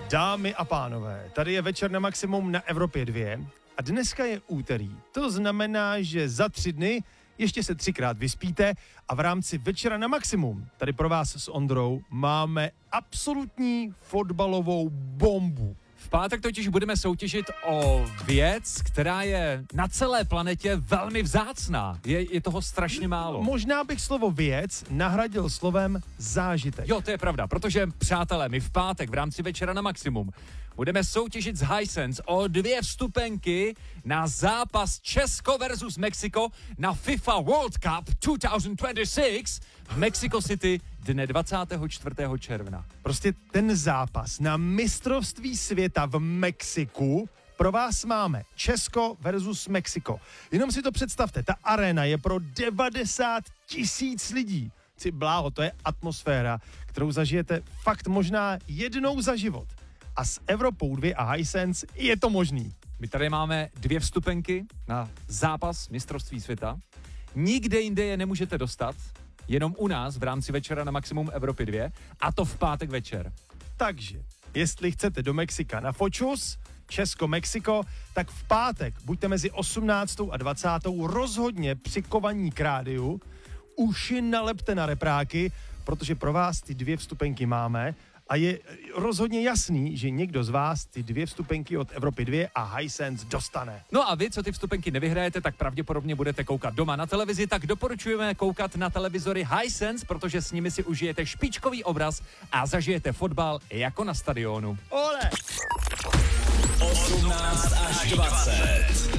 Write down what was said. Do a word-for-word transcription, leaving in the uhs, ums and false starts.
Dámy a pánové, tady je Večer na maximum na Evropě dva a dneska je úterý. To znamená, že za tři dny ještě se třikrát vyspíte a v rámci Večera na maximum tady pro vás s Ondrou máme absolutní fotbalovou bombu. V pátek totiž budeme soutěžit o věc, která je na celé planetě velmi vzácná. Je, je toho strašně málo. Možná bych slovo věc nahradil slovem zážitek. Jo, to je pravda, protože, přátelé, my v pátek v rámci Večera na maximum budeme soutěžit s Hisense o dvě vstupenky na zápas Česko versus Mexiko na FIFA World Cup dvacet dvacet šest v Mexico City dne dvacátého čtvrtého června. Prostě ten zápas na mistrovství světa v Mexiku pro vás máme Česko versus Mexiko. Jenom si to představte, ta arena je pro devadesát tisíc lidí. Ci bláho, to je atmosféra, kterou zažijete fakt možná jednou za život. A s Evropou dva a Hisense je to možný. My tady máme dvě vstupenky na zápas mistrovství světa. Nikde jinde je nemůžete dostat, jenom u nás v rámci Večera na maximum Evropy dva a to v pátek večer. Takže, jestli chcete do Mexika na fočus, Česko-Mexiko, tak v pátek buďte mezi osmnáctou a dvacátou rozhodně přikovaní k rádiu, uši nalepte na repráky, protože pro vás ty dvě vstupenky máme a je rozhodně jasný, že někdo z vás ty dvě vstupenky od Evropy dva a Hisense dostane. No a vy, co ty vstupenky nevyhrajete, tak pravděpodobně budete koukat doma na televizi, tak doporučujeme koukat na televizory Hisense, protože s nimi si užijete špičkový obraz a zažijete fotbal jako na stadionu. Ole! osmnáct až dvacet